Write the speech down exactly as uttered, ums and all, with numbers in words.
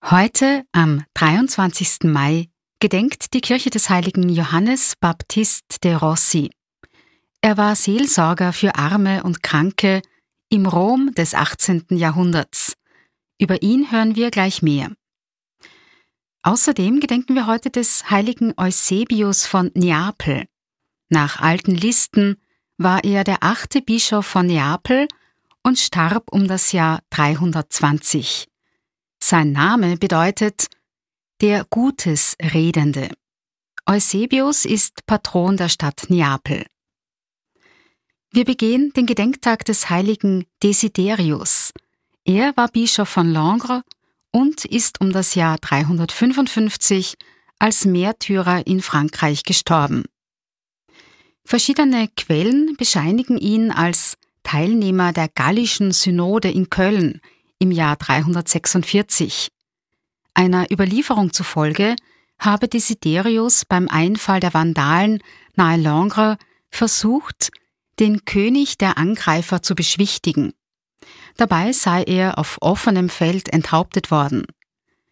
Heute, am dreiundzwanzigsten Mai, gedenkt die Kirche des heiligen Johannes Baptist de Rossi. Er war Seelsorger für Arme und Kranke im Rom des achtzehnten Jahrhunderts. Über ihn hören wir gleich mehr. Außerdem gedenken wir heute des heiligen Eusebius von Neapel. Nach alten Listen war er der achte Bischof von Neapel und starb um das Jahr dreihundertzwanzig. Sein Name bedeutet der Gutes Redende. Eusebius ist Patron der Stadt Neapel. Wir begehen den Gedenktag des heiligen Desiderius. Er war Bischof von Langres und ist um das Jahr dreihundertfünfundfünfzig als Märtyrer in Frankreich gestorben. Verschiedene Quellen bescheinigen ihn als Teilnehmer der Gallischen Synode in Köln im Jahr dreihundertsechsundvierzig. Einer Überlieferung zufolge habe Desiderius beim Einfall der Vandalen nahe Langres versucht, den König der Angreifer zu beschwichtigen. Dabei sei er auf offenem Feld enthauptet worden.